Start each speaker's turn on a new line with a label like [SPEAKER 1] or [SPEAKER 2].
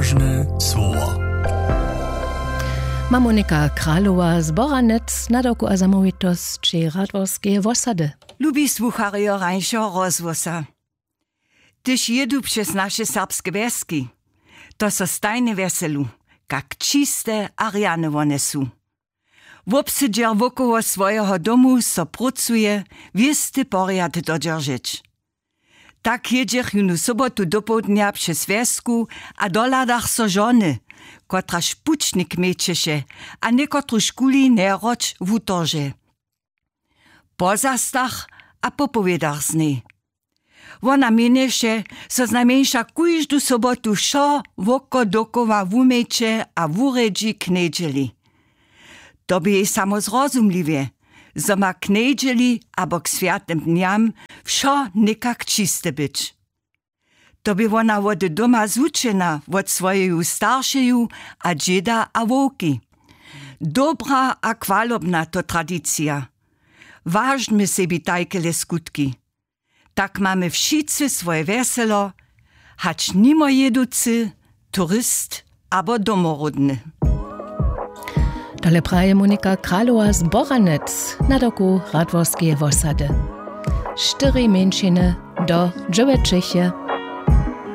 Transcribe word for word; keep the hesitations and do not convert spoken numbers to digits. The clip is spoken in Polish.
[SPEAKER 1] Ważne słowa.
[SPEAKER 2] Monika Kralowa z Boranec na doku a zamovitosť Radvorskie osady.
[SPEAKER 3] Lubi słuchario rańšo rozvosa. Tyž jedu przez nasze serbskie wieski, to so stajne weselu, jak čiste a riane one su. Wopsydźer wokoło swojego domu so pracuje, wiesty poriad dodržić. Tak jedziech junu sobotu do południa przez wiesku a doladach so żony, kotra szpucznik mieczysze, a niekotru szkuli neroć w utorze. Po zastach a po powiedach z niej. Ona mieniše, so znajmniejsza kujždu sobotu šo woko dokoła w umiecze a w uredzi k nedźeli. To by jej samo zrozumliwie, zo ma k nedźeli abo k światnym dniam wszo nikak čiste być. To by ona od doma zučena od swojeju staršeju a džeda a wołki. Dobra a chwalobna to tradycja. Ważmy sebi tajkele skutki. Tak mamy wszyscy swoje weselo, hać nimo jeducy, turyst abo domorodny.
[SPEAKER 2] Dale praje Monika Kralowa z Boranec na doku Radvorskie osady. Cztery mężczyzny do dziewięciu